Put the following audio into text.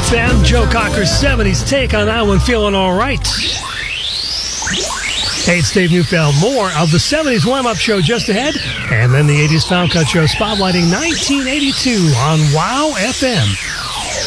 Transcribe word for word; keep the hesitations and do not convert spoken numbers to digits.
Band, Joe Cocker's seventies take on that one, Feeling All Right. Hey, it's Dave Neufeld. More of the seventies warm-up show just ahead, and then the eighties Found Cut show spotlighting nineteen eighty-two on WOW F M.